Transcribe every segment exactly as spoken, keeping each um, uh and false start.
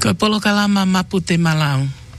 Ko polo kalama mapu te malau.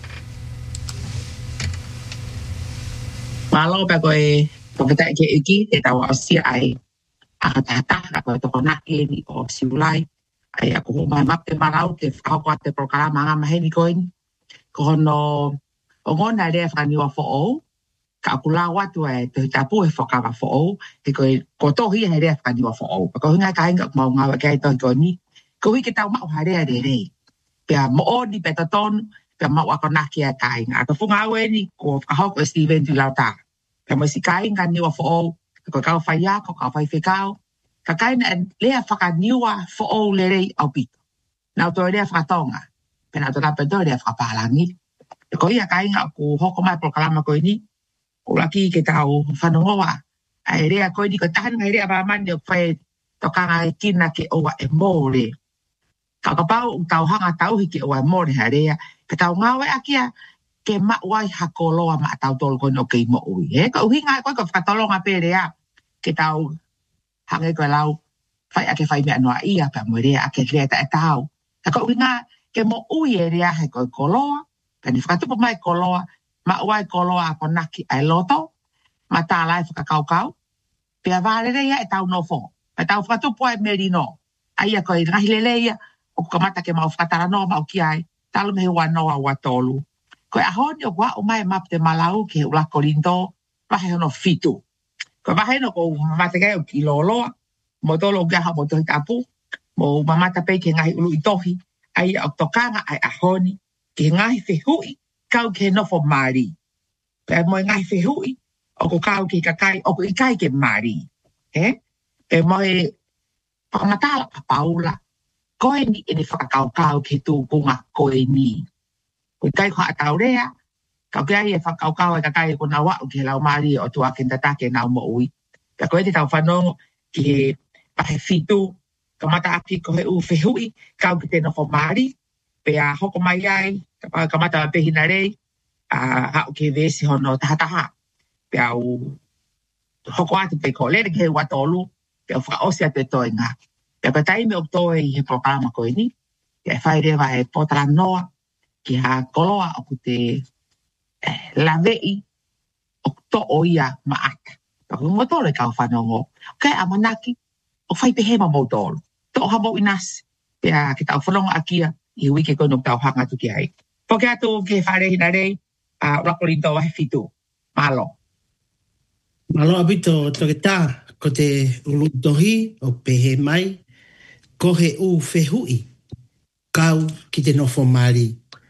Malo pa koe pakita ke iki te tawa si ai. Aka tata ko to kona ke ni o siulai. Ai ako mai map te malau te ako te polo kalama nga maheni koin. Ko no o ngona le fra ni wa fo o. Ka kula watu e te tapu e foka fo o. Te koe ko to hi he le fra ni wa fo o. Ko nga ka nga mau nga ka to ko ni. Ko hi ke tau ma ha le le le. Pea mo o ni petaton, pea mau ako naki a kainga. Ka funga awe ni ko kahok o Steven tu lauta. Pea mo si kainga niwa fo o, ko kau whaia, ko kau whai whekau. Ka kaina lea whaka niwa fo o le rei au pito. Nau to lea whakatonga. Pea nau to lape to lea whakapalangi. Ko ia kainga ko hoko mai por kalama koe ni. Ko laki ke tau whanongoa. Ai rea koe ni ko tahan ngai rea pamani o whai tokanga e kina ke owa e mōre. Kakapau tau hanga tau hiki o amore harea. Ka tau ngawe akia ke mawai hakoloa ma tau tol kono ke mo ui. Eh? Ka uhi ngai koe ka whakatolonga perea. Ke tau hange koe lau whai ake whai mea noa ia ka mo rea ake rea ta e tau. Ka uhi ngai ke mo ui e rea he koe koloa. Ka ni whakatupo mai koloa. Mawai koloa ako naki ai loto. Ma tā lai whakakaukau. Pea vāre rea e tau no fo. Ka tau whakatupo ai merino. Aia koe ngahi leleia. O kamata ke mau whakatara no mau ki ai, talo me hua noa ua tolu. Koe ahoni o kua o mai map te malau ke ula kolinto, wahe hono fitu. Koe wahe no ko mamata kai o ki loloa, mo tolo o gaha mo tohi tapu, mo mamata pei ke ngahi ulu i tohi, ai o tokanga ai ahoni, ke ngahi whihui, kau ke nofo mari. Pea mo ngahi whihui, o ko kau ke kakai, o ko ikai ke mari. Eh? Pea mo e whakamatala pa paula, koe ni e ne whakakaukau ke tū kunga koe ni. Koe kai koha atau rea, kau ke ai e whakaukau e kakai e kona wau ke lau maari o tua ke tatake nau mo ui. Ka koe te tau whanongo ke pahe fitu, ka mata api koe u whihui, kau ke te nofo maari, pea hoko mai ai, ka mata a pehina rei, a hau ke vesi hono tahataha, pea u hoko atu pe ko lere ke watolu, pea whakaosi atu e toi ngā. Pea ka taime o toe i he programa koe ni, pea whai rewa e potara noa, ki ha koloa o ku te eh, lavei o to o ia maata. Pea ku ngotolo e kau whanongo. Kai a manaki, o whai pehema mo tolo. To o hamo inasi, pea ki tau whanongo akia, i wike koe no tau hanga tu ki ai. Poke atu ke whare hina rei, a rakorinto wahe fitu. Malo. Malo abito toke tā, ko te ulutohi o pehe mai, ko he u whihui, kau ki te nofo maari.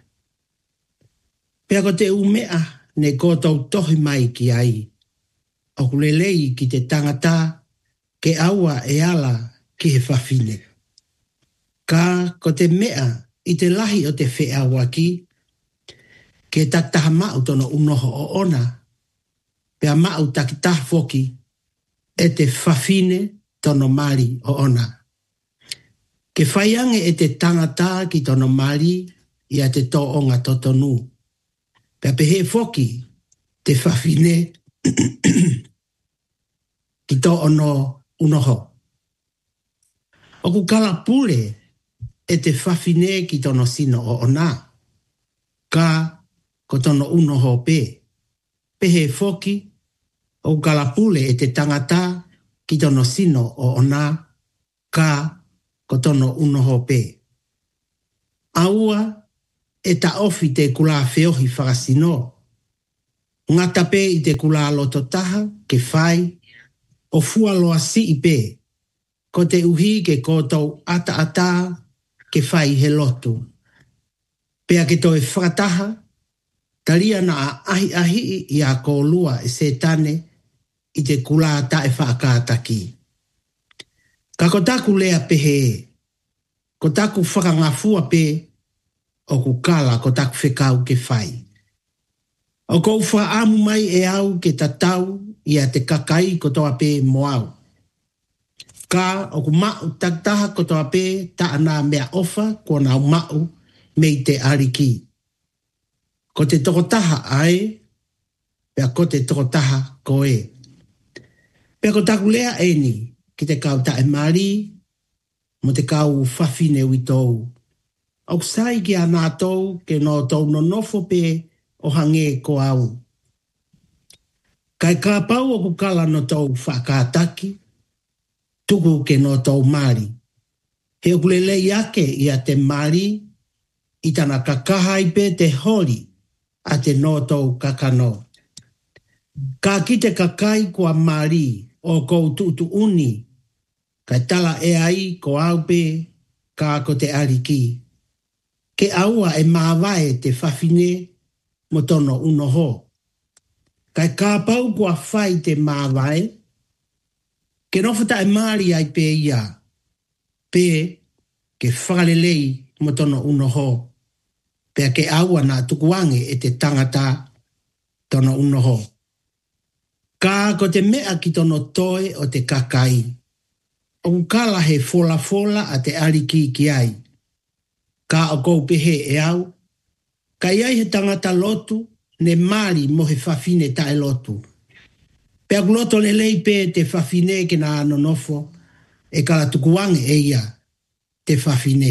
Pea ko te u mea ne kōtou tohi mai ki ai, o kulelei ki te tangata ke aua e ala ki he whawhine. Ka ko te mea i te lahi o te whea waki, ke taktaha mau tono unoho o ona, pea mau takitaha foki e te whawhine tono maari o ona. Ke whaiange e te tangata ki tono maari i a te toonga totonu. Pea pehe foki te whawhine ki to ono unoho. O ku kalapule e te whawhine ki tono sino o ona. Ka ko tono unoho pe. Pehe foki o ku kalapule e te tangata ki tono sino o ona. Ka ko tono unoho pe. Aua e ta ofi te kula whiohi whakasino. Ngata pe i te kula loto taha ke whai o fua loa si i pe. Ko te uhi ke koutou ata ata ke whai he loto. Pea ke toi whakataha, taria na a ahi ahi i a kōlua e se tane i te kula ta e whaakātaki. Ka ko taku lea pehe, ko taku whakangafua pe, o ku kala ko taku whekau ke whai. O kou whaamu mai e au ke tatau i a te kakai ko toa pe moau. Ka o ku mau taktaha ko toa pe ta ana mea ofa ko na mau mei te ariki. Ko te tokotaha ai, pea ko te tokotaha ko e. Pea ko taku lea e ni, ki te kau ta e mari, mo te kau whawhine witou. au sai ki a nātou ke no tau no nofo pe o hange ko au. Kai ka pau o kukala no tau whakataki, tuku ke no tau Māori. He ukulele ake i a te Māori, i tana kakahai pe te hori a te no tau kakano. Ka ki te kakai kua Māori o kou tutu uni, kai tala e ai ko au pe ka ko te ariki. Ke aua e māwae te whawhine mo tono unoho. Kai ka pau kua whai te māwae, ke nofata e Māori ai pe ia, pe ke whakalelei mo tono unoho, pe ke aua nā tukuange e te tangata tono unoho. Ka ko te mea ki tono toe o te kakai, o kala he fola fola a te ariki ki ai. Ka o kou pehe e au, ka iai he tangata lotu, ne Māori mo he whawhine tae lotu. Pea kuloto le lei pe te whawhine ke nā anonofo, e kala tukuange e ia te whawhine.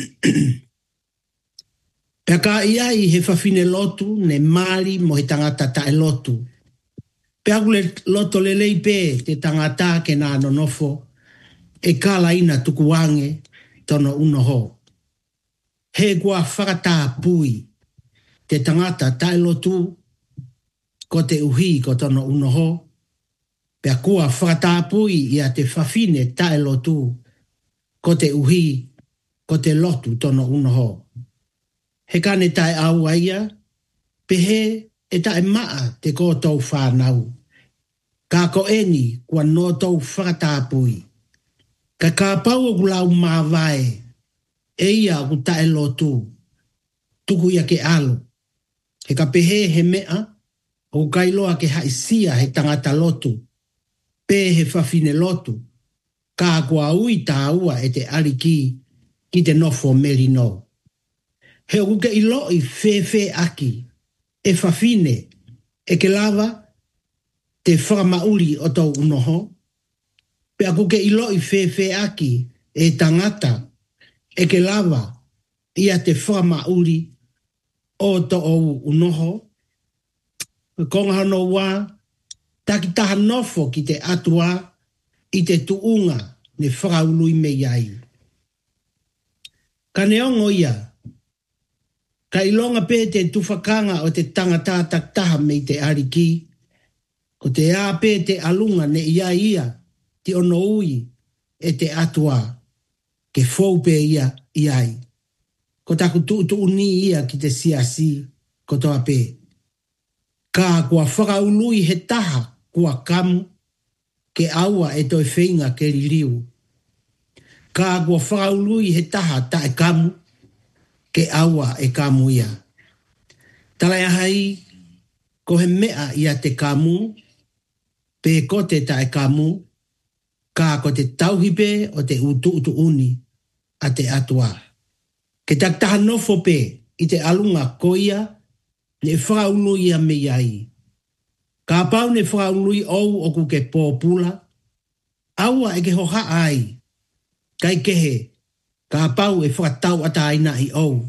Pea ka iai he whawhine lotu, ne Māori mo he tangata tae lotu. Pea kuloto le lei pe te tangata ke nā anonofo, e kala ina tukuange tono unoho. He kua whakatā pui, te tangata tae lotu, ko te uhi ko tono unoho, pea kua whakatā pui ia te whawhine tae lotu, ko te uhi, ko te lotu tono unoho. He kane tae au aia, pehe e tae maa te ko tau whanau. Ka ko eni kua no tau whakatā pui. Ka ka pau o kulau māwae, e ia ku tae lotu, tuku ia ke alo. He ka pehe he mea, o kailoa ke haisia he tangata lotu, pe he whawhine lotu, ka kua ui tā ua e te ariki ki te nofo merino. He o ke iloi whē whē aki, e whawhine, e ke lava, te whakamauri o tau unoho, pe aku ke iloi whē whē aki, e tangata, e ke lava, ia te whakamauri o to o unoho, konga hano wā, taki taha nofo ki te atua, i te tuunga ne whakaului me iai. Ka neongo ia, ka ilonga pe te tufakanga o te tangata taktaha me te ariki, ko te a pe te alunga ne ia ia, ti ono ui e te atua, ke faupe ia iai. Ko taku tu uni ia ki te siasi, ko toa pe. Ka kua whakaului he taha kua kamu, ke aua e toi whenga ke ririu. Ka kua whakaului he taha ta e kamu, ke aua e kamu ia. Talai ahai, ko he mea ia te kamu, pe ko te ta e kamu, ka ko te tauhipe o te utu utu uni a te atua. Ke taktaha nofo pe i te alunga koia, ne whakaului ia me iai. Ka pau ne whakaului au o ku ke pōpula, aua e ke hoha ai, kai kehe, ka pau e whakatau ata aina i au.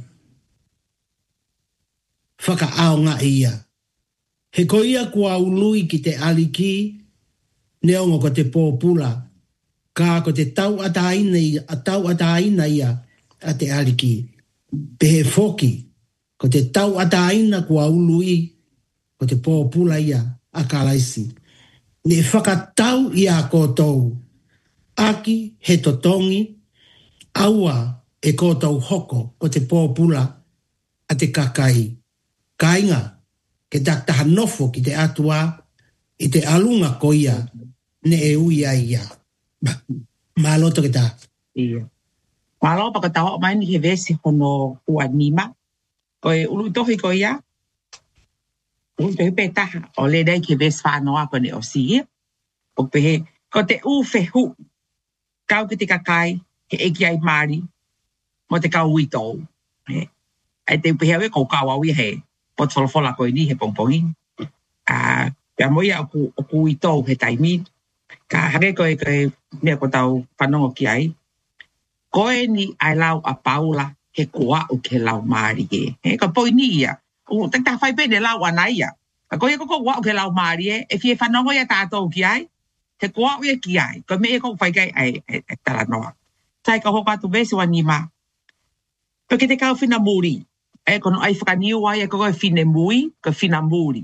Whaka ao ngā ia. He koia kua ului ki te aliki, ne ongo ko te pōpula, ka ko te tau ata aina ia, tau ata aina ia, a te aliki. Pehe foki, ko te tau ata aina kua ului, ko te pōpula ia a kalaisi. Ne whakatau ia koutou. Aki he totongi, aua e koutou hoko ko te pōpula a te kakai. Kainga, ke taktaha nofo ki te atua, i te alunga ko ia, ne e ui ai ia. Māloto ke tā. Ia. Malo pa katawa mai ni he vesi hono ua nima. Ko e ulu tohi ko ia. Ulu tohi pe taha. O le dai ke vesi whanoa ko ne o si. O pehe. Ko te u fehu. Kau ki te kakai. He eki ai Māori. Mo te kau uitou. Ai te pehe awe kou kau au i he. Po tolofola ko ni he pongpongi. Ah, pia moia o ku uitou he taimi. Ka hake ko e mea ko tau whanongo ki ai. Koe ni ai lau a paula he koa o ke lau maari e. He ka poi ni ia. O te ta whai pene lau anai ia. Ka koe ko koa o ke lau maari e. E fie whanongo ia tātou ki ai. He koa o ia ki ai. Ka me e ko whai kai ai e tala noa. Tai ka hoka tu bese wa ni ma. Pe ke te kau whina muri. E kono ai whakaniu ai e koe whine mui. Ka whina muri.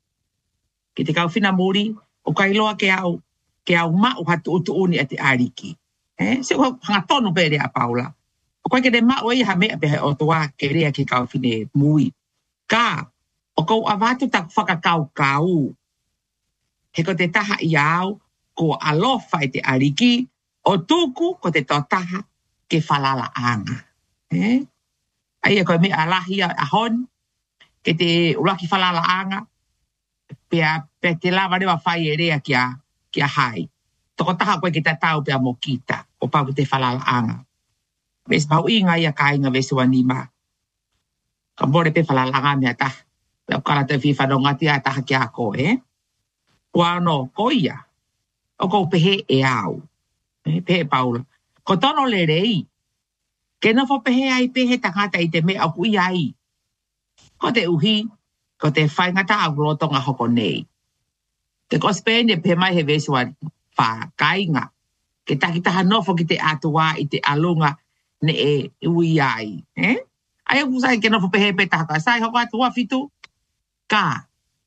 Ke te kau whina muri. O kailoa ke au. Ke au ma o hatu utu uni a te ariki. Eh? Se o hanga tonu pere a paula. O koe ke te ma o i ha mea pehe o toa ke rea ke kau whine mui. Ka, o kou awatu tak whakakau kau. He ko te taha i au, ko alofa i te ariki, o tuku ko te totaha ke whalala anga. Eh? Ai e koe me alahi a hon, ke te uraki whalala anga, pea, pea te lawa rewa whai e rea kia, kia hai. Toko taha koe ke te tau pea mo kita, o pau te whalala anga. Ves pau inga ia ka inga vesu anima. Ka more pe whalala anga mea taha. Pea kara te whiwha no ngati a taha ki a ko, eh? Kua no, ko ia. O ko pehe e au. Eh, pehe paula. Ko tono le rei. Ke no fo pehe ai pehe tangata i te mea aku i ai. Ko te uhi, ko te whaingata au rotonga hoko nei. Te kospene pe mai he vesu a wha kainga. Ke takitaha nofo ki te atua i te alunga ne e ui ai. Eh? Ai aku sai ke nofo pehe pe taka. Sai hoko atua fitu. Ka.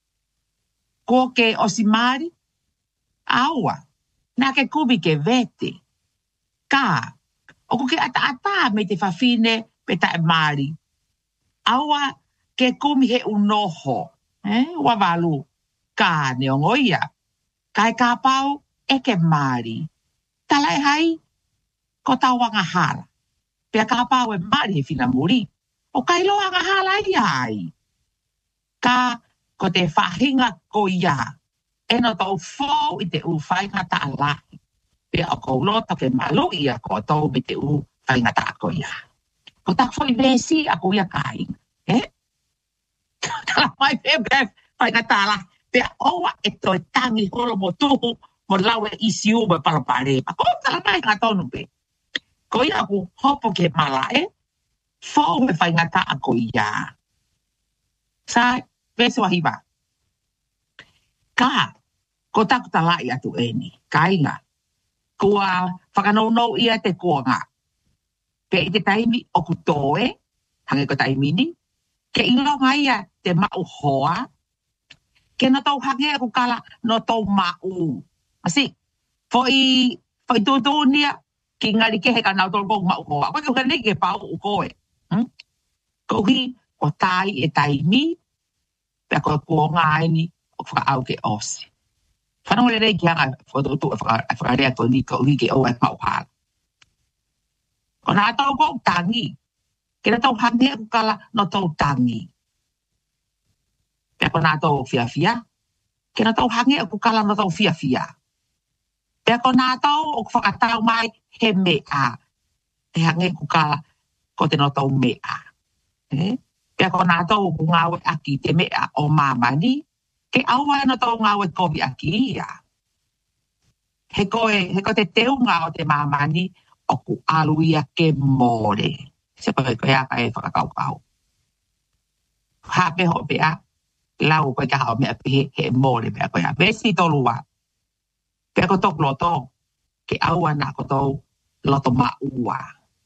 Ko ke osimari. Aua. Nā ke kubi ke vete. Ka. O ko ke ata-ata me te whawhine pe tae mari. Aua ke kumi he unoho. Eh? Wawalu. Ka neongoia. Kai ka pau e ke mari. Talai hai. Ko tau wanga hala. Pea ka pau e mari he whina muri. O kai lo wanga hala i ai. Ka ko te whahinga ko ia. E no tau fōu i te u whaingata a lahi. Pea o kou loto ke malu ia ko tau me te u whaingata a ko ia. Ko tak fōi vesi a ko ia kai. Eh? Tala mai pe bref whaingata a lahi. Pea oa e toi tangi holo mo tuhu mo lawe isi u me palapare. A ko tala mai ngā tonu pe. Ko ia ku hopo ke mala e. Fōu me whaingata a ko ia. Sai, vesi wahiwa. Ka, ko taku talai atu eni, kainga. Kua whakanaunou ia te kuanga. Pe i te taimi o kutoe, hange ko taimini, ke ilonga ia te mau hoa, ke no tau hange aku kala no tau mau. Asi, fo i, fo i tūtū nia, ki ngari ke he ka nau tau mau hoa. Koe ke hukane ke pau u koe. Hmm? Ko hi, o tai e taimi, pe ko kuanga aini, o whakaau ke osi. Whanau le rei ki hanga whakautu e whakarea tō ni ka uhi ke o e mau hala. Ko nā tau kou tangi. Ke nā tau hange aku kala no tau tangi. Pea ko nā tau fia fia. Ke nā tau hange aku kala no tau fia fia. Pea ko nā tau o whakatau mai he mea. He hange aku kala ko te no tau mea. Eh? Pea ko nā tau ku ngawe aki te mea o mamani. Ke aua no tau ngawe kovi aki ia. He koe, he koe te teunga o te mamani o ku aluia ke more. Se koe koe aka e whakakaukau. Hape ho pea, lau koe ka hao mea pehe he more pea koe a. Vesi tolua. Pea ko tok loto, ke aua na ko tau loto maua.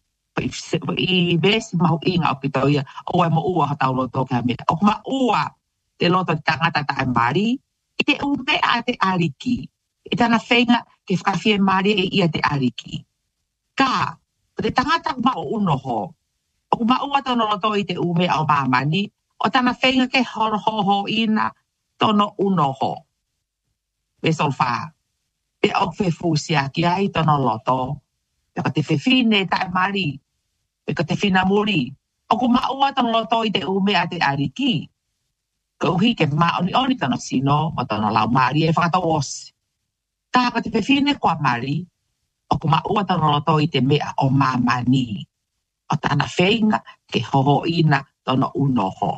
I vesi mahu inga o ki tau ia, o e mo ua ho tau loto ke hamea. O kuma ua, te loto te tangata tae mari, i te ume a te ariki. I tana whenga ke whakawhie mari e ia te ariki. Ka, te tangata mao unoho. O kuma ua tono loto i te ume au mamani, o tana whenga ke horohoho ina tono unoho. Me solfa. Pe au whewhusia ki ai tono loto. Pe ka te whewhine tae mari. Pe ka te whinamuri. O kuma ua tono loto i te ume a te ariki. Ka uhi ke maoni oni tano sino, ma tano lau mari e whakatau osi. Ka ka te whewhine kua mari, o kuma ua tano loto i te mea o mamani. O tana whenga ke hoho ina tono unoho.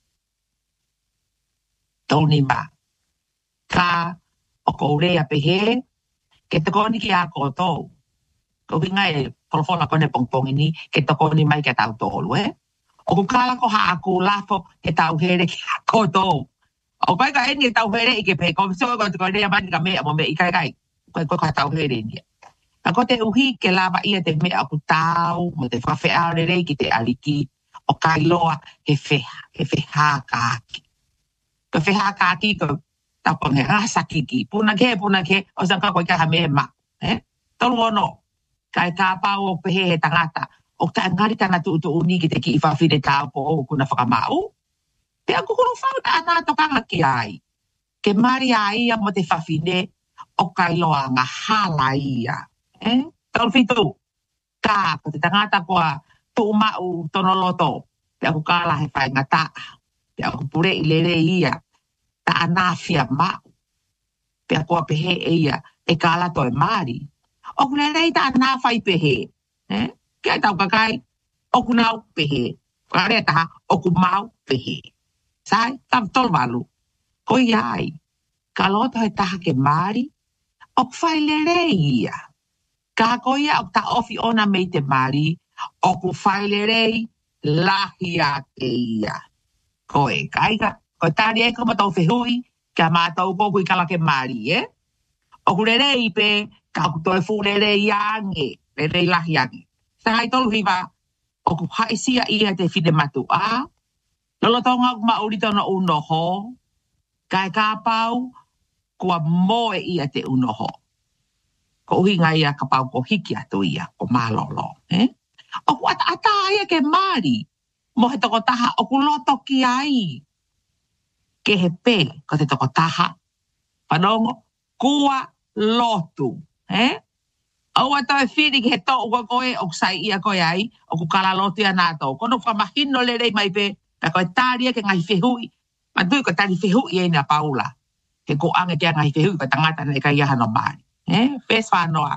Toni ma. Ka o kourea pehe, ke te koni ki a kotou. ko winga e polofola kone pongpong ini ke toko ni mai ke tau tolu eh o ku kala ko ha aku lafo ke tau here ki ko to o kai ka eni tau here ke pe ko so ko ko ne man ka me mo me ikai kai ko ko ka tau here ni a ko te uhi ke lava ia te me aku tau mo te fa fe ale re ki te aliki o kai loa he fe he fe ha ka ko fe ha ka ki ko ta pon he rasa ki puna ke puna ke o sa ka ko ka me ma eh tolu no kai ka pa o pe he tangata o ta ngari tana tu tu uni ki te ki fa fi de ta po kuna fa mau pe aku ko fa ta na to ka ki ai ke mari ai mo te fa fi de o kai lo nga hala ia eh tol fitu ka ko te tangata ko tu mau tono loto pe aku kala he fa ngata pe aku pure ile le ia ta na fia ma pe aku pe he ia e kala to e mari o kuna rei ta na fai pehe eh ke ta ka kai o kuna pehe kare ta o ku mau pehe sai tam tol valu ko yai kalo to ta ke mari o fai le rei ka ko ya o ta ofi ona me te mari o ku fai le rei lahia ke ia ko e kai ka ko ta ri ko to fe hui ka ma to ko ku kala ke mari eh o ku le rei pe ka ku to fu le le yange le le la yange sai tolu hiva o ku haisia ia te fide matu a lolo tonga ma uri tona uno ho kai ka pau ko moe ia te uno ho ko hinga ia ka pau ko hiki atu ia ko malolo eh o ku ata ata ia ke mari mo he toko taha o ku loto ki ai ke he pe ko te toko taha panongo kua lotu eh o ata fili ke to ko ko e o sai ia ko ai o ku kala lotu ia na to kono fa mahino le rei mai pe ka ko taria ke ngai fehui ma tu ko tari fehui e na paula ke ko anga ke ngai fehui ko tangata ne ka ia no mai eh pes fa no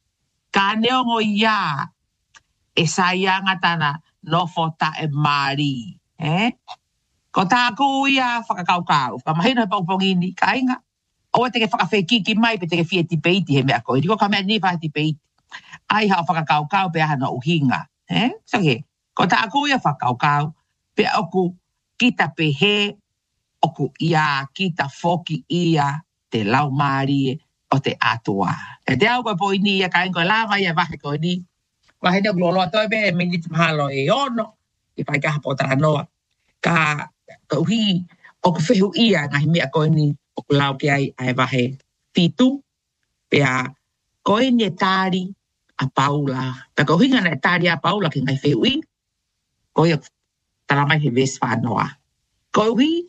ka ne o ia e sai anga tana no fota e mari eh ko ta ku ia fa ka kau kau fa mahino pa pongini ka inga o te ke whakawheki ki mai pe te ke whieti peiti he mea koe. Riko ka mea ni whahati peiti. Ai hao whakakaukau pe ahana uhinga. Eh? So he, ko ta aku ia whakaukau pe oku kita pe he oku ia kita foki ia te lau maari o te atua. E te au koe po ini ia kain koe lava ia wahe koe ni. Wahe ne gloloa toi be minit mahalo e ono. I pai kaha potara noa. Ka, ka uhi oku whehu ia ngahi mea koe ni. O lau ki ai ai wahe fitu pea koe ne tari a paula pe ko hinga ne tari a paula ki ngai feui koe talamai he ves whanoa koe hui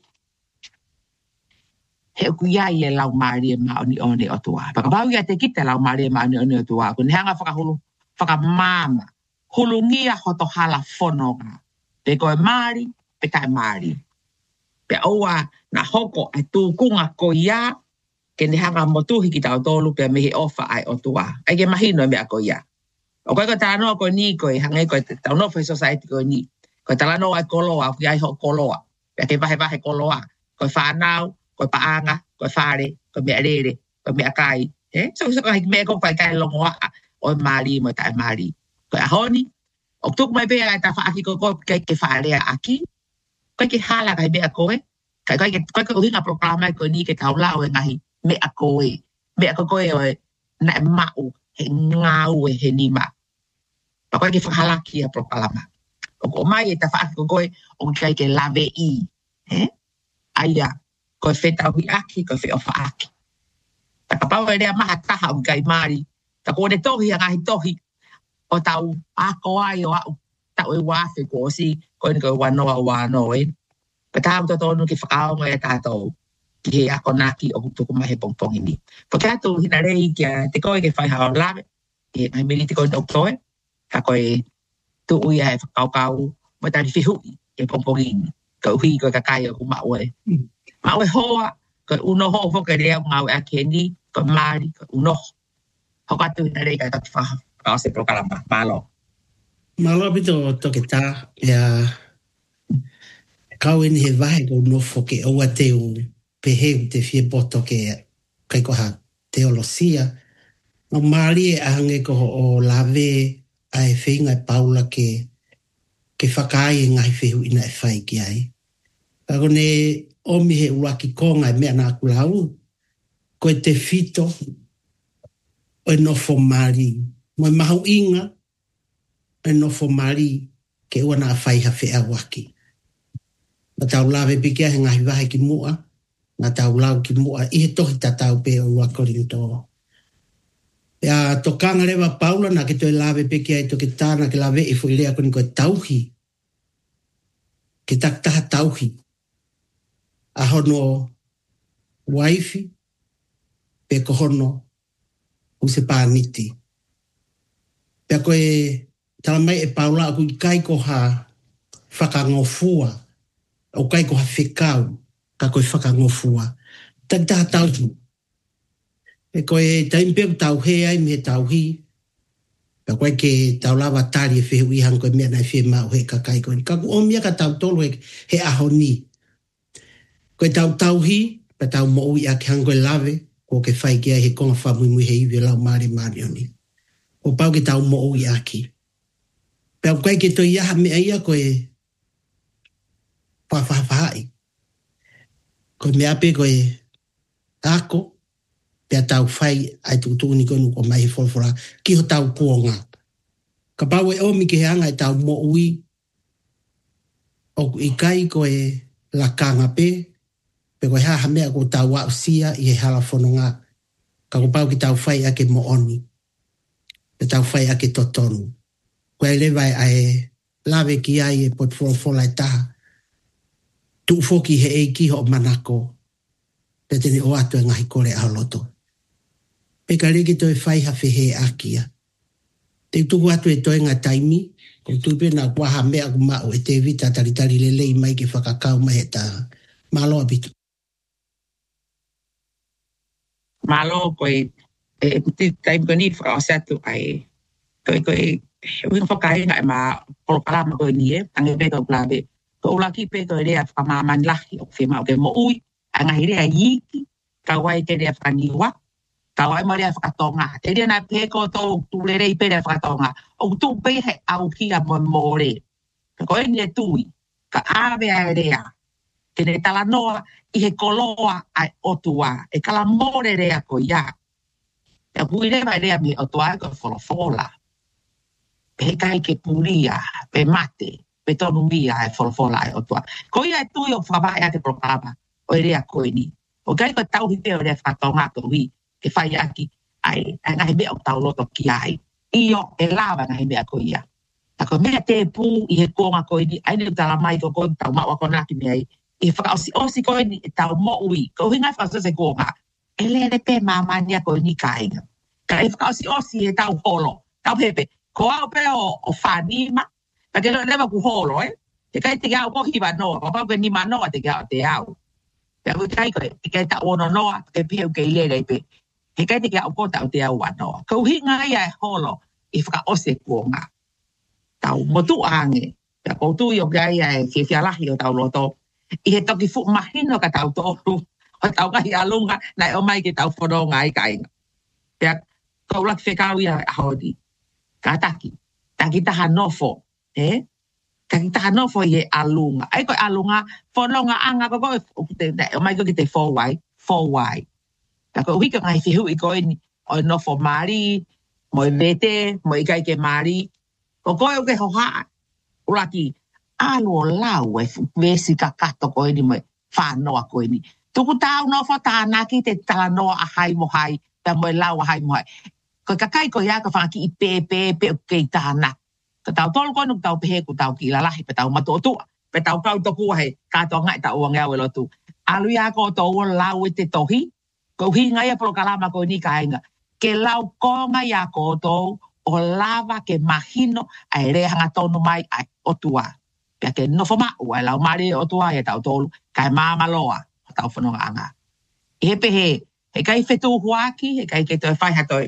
he ku iai e lau maari e maoni one o tua pe ka pau ia te kite lau maari e maoni one o tua ko ne hanga whakahulu whakamama hulungia hoto hala whonoga pe koe maari pe kai maari pe oa na hoko ai tūkunga ko ia ke ne hanga motuhi ki tau tolu pe mehe ofa ai o tua. Ai ke mahino me a ko ia. O koe ko tānoa ko ni koe hange koe tau no fai society ko ni. Koe talano ai koloa, ki ai ho koloa. Pe ke vahe vahe koloa. Koe whanau, koe paanga, koe whare, koe mea rere, koe mea kai. Eh? So so koe mea ko kai kai longoa o maari mo tai maari. Koe ahoni. O tuk mai pe ai ta whaaki ko ko ke ke whare aki. Koe ke hala kai mea koe. Kai koe ke koe ke uhinga programa ko ni ke tau lau e ngahi mea koe. Mea ko koe o na e mau he ngau e he ni ma. Pa koe ke whakalaki a programa. O ko mai e ta whaaki ko koe o kai ke lave i. Eh? Aia, koe whetau hi aki, koe wheofa aki. Ta ka pau e rea maha taha o kai maari. Ta ko ne tohi a ngahi tohi o tau ako ai o au. Tau e wafe ko si koe ni koe wanoa wanoa e. Ka tau to tonu ki whakao ngai tātou ki he ako naki o kutuku mahe pongpong ini. Whakatu hina rei kia te koe ke whai hao lawe, e ngai meri te koe no koe, ka koe tu ui ai whakao kau, mo tari whihui e pongpong ini. Ka uhi koe ka kai o ku mau e. Mau e hoa, koe uno ho whoka rea ngau e a keni, koe maari, koe uno ho. Whakatu hina rei ka tatu whaha, ka o se prokalama, malo. Malo pito toke tā, ia kau eni he vahe ko nofo ke oua teo peheu te fie poto ke kai koha teolosia O Mali e ahange ko o lave ai whinga e Paula ke ke whakai e ngai whehu ina e whai ki ai. Kako ne omi he uaki konga e mea nā kulau, ko e te fito o e nofo Mali. Mo e mahu inga e nofo Mali ke ua nā whai ha whea waki. Ma tau lawe pikia he ngahi wahe ki mua, ma tau lau ki mua, i he tohi ta tau pe o wakoring tō. Ia tokanga rewa Paula na ke toi lawe pikia i toke tāna ke lawe i fuilea koni koe tauhi. Ke taktaha tauhi. A hono waifi, pe ko hono use pāniti. Pea koe talamai e Paula aku i kai ko ha whakangofua, o kai ko ha whekau, ka koe whakangofua. Taktaha tauhi. E koe taimpeu tau he ai me tau hi. Pea koe ke tau lawa tari e whehu i hang koe mea nai whe mau he ka kai koe. Ka o mea ka tau tolu he, he aho ni. Koe tau tau hi, pea tau mo ui a ke hang koe lawe, ko ke whai kia he konga whamui mui he iwi lau maari maari oni. O pau ke tau mo ui a ki. Pea koe ke toi iaha mea ia koe whawhawhai. Koe mea pe koe ako, pea tau whai ai tukutuku ni konu ko mai he wholwhora, ki ho tau kuonga. Ka pau e omi ke he anga e tau mo ui, o i kai ko e la kanga pe, pe koe haha mea ko tau wau sia i he hala whanonga. Ka ko pau ki tau whai ake mo oni, pe tau whai ake totonu. Koe lewai ai lawe ki ai e pot wholwhola e taha, tu foki he e ki ho manako, pe tene o atu e ngahi kore a loto. Pe ka reki toi whai hawhi he akia. Te tuku atu e toi ngā taimi, ko tupe nā kuaha mea ku mao e te vita taritari lelei mai ke whakakau mai he taha. Malo abitu. Malo koe, e puti taimi koe ni whakasatu ai, koe koe, winga whakai ngai ma polokalama koe ni e, tange pe koe plabe. Ko ulaki pe koe rea whamaman lahi o whima o ke mo ui, a ngai rea yiki, ka wai te rea whaniwa, ka wai ma rea whakatonga. Te rea na pe ko tō tūrere i pe rea whakatonga. O tū pe he au kia mo more. Ka koe ni e tui, ka awe a rea, tene tala noa i he koloa ai otua, e kala more rea ko ia. E pui rewa rea mi otua ko wholofola. Pe kai ke puria, pe mate, pe tonu mia e wholofola ai otua. Ko ia e tui o whawai a te programa, o e rea koe ni. O kai ko tauhi pe o rea whakatonga ko hui, ke whai aki, ai, ai ngahi mea o tau loto ki ai. Io e lawa ngahi mea ko ia. Tako mea te pū i he konga koe ni, ai ni tala mai ko koe tau maua konaki mea i. I whakaosi osi koe ni e tau mo ui, ko hingai whakasose konga. E lere pe mamania koe ni kainga. Ka e whakaosi osi e tau holo, tau pepe. Ko au pe o, o whanima, pa ke lewa ku holo, eh? Te kai te au mohi wa noa, pa pau ke ni ma noa te kai te au. Pe au kai koe, te kai ta ono noa, ke piheu ke ilere pe. He kai te kai au kota o te au wa noa. Ko hinga ia e holo, i whakaosi e konga. Tau motu ange, pe koutu i o kai e ke whialahi o tau loto. I he toki fu mahino ka tau tōru, o tau kahi alunga, nai o mai ke tau whanonga i kainga. Pea, kou laki whekau ia a hodi. Ka taki, taki taha nofo, eh? Taki taha nofo i he alunga. Ai koe alunga, whanonga anga ko koe, o mai ko ki te fōwai, fōwai. Ka koe uhika ngai whihu i koe ni, o nofo Māori, mo i vete, mo i kai ke Māori. Ko koe o ke hohaa, uraki, alo lau e vesi ka kato koe ni mo whanoa koe ni. Tuku tau nofo tānaki te tala noa a hai mo hai, ta mo e lau a hai mo hai. Ko kakai ko ia ka whaki i pē pē pē o kei tāna. Ka tau tolu koe nuk tau pehe ku tau ki lalahi pe tau mato otua. Pe tau kau toku he kato ngai tau o ngau e lotu. Alu ia ko tau o lau e te tohi. Ko hi ngai a polokalama koe ni ka inga. Ke lau konga ia ko tau o lava ke mahino ai rehanga tonu mai ai otua. Pea ke nofo mau ai lau mare otua e tau tolu. Kai mamaloa o tau whanonga anga. I he pehe, he kai whetu huaki, he kai ke toi whai hatoi.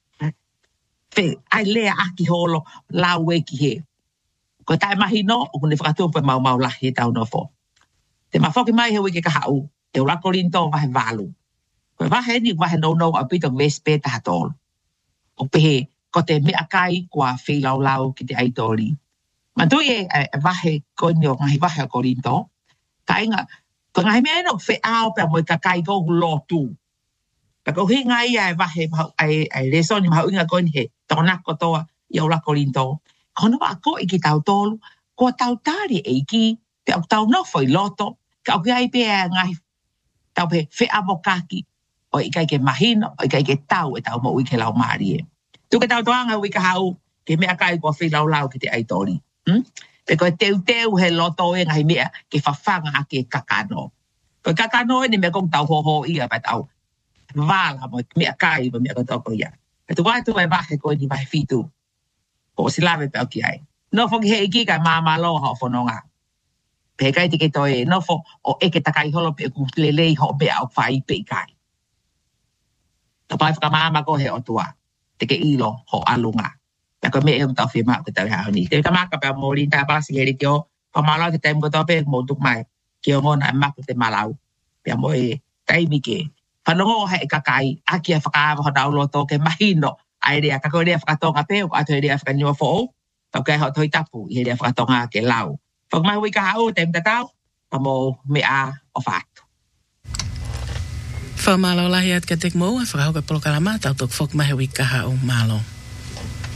Ai lea aki holo lau e ki he. Ko tae mahi no, o kune whakatupu mau mau lahi e tau nofo. Te mawhoki mai he wiki ka hau, te ura korinto wahe walu. Ko wahe ni wahe no no a bit of vespe taha tolu. o pehe ko te mea kai kua whi lau lau ki te aitori. Ma tui e wahe konyo ngahi wahe o Korinto, ka inga, ko ngahi mea no whi ao pia mo i ka kai kou lo tu. Pa ko hi ngai ai wahe ai resoni mahau inga koni he tona kotoa i aula Korinto. Kono wa ko i ki tau tolu, ko tau tari e iki, pe au tau nofo i loto, ka au ki ai pia ngahi tau pe whi avokaki, o i kai ke mahino, o i kai ke tau e tau mo ui ke lau maari e. Tu ke tau toanga ui ka hau, ke mea kai kua whi lau lau ki te aitori. Hmm? Pe koe teu teu he loto e ngahi mea ke whawhanga a ke kakano. Koe kakano e ni mea kong tau hoho ia pa tau wala mo mea kai mo mea kotoko ia. Pe tu wai tu e wahe koe ni wahe fitu. Ko si lawe pe au ki ai. No fongi he iki kai maa maa loha o whanonga. Pe kai te ke toi no fo o eke takai holo pe ku lelei ho pe au whai pe kai. Ta pai whaka maa maa ko he o tua. Te ke ilo ho alunga. Ta ko me e tau whima ko tau hao ni. Te ka maka pe mo rinta palasi heri ki o whamalo ke taim ko tau pe mo tuk mai ki o ngona e maka te malau. Pe mo e taimi ke. Whanongo he e kakai aki a whakaawa ho tau loto ke mahino. Ai rea kako rea whakatonga pe o ato rea whakanyua fo. Tau ke hao toi tapu i rea whakatonga ke lau. Whakamahi hui ka hao taim tatau. Pa mo mea o whātu. Whamalo lahi at ka tek mo a whakahau ka polokalama tau tok whakamahi hui ka hao malo.